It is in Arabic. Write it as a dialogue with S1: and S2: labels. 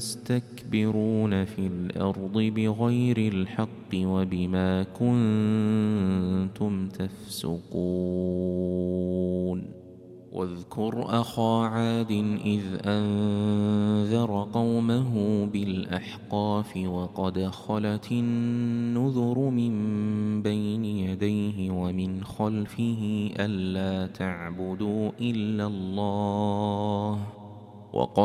S1: يستكبرون في الأرض بغير الحق وبما كنتم تفسقون واذكر أخا عاد إذ أنذر قومه بالأحقاف وقد خلت النذر من بين يديه ومن خلفه ألا تعبدوا إلا الله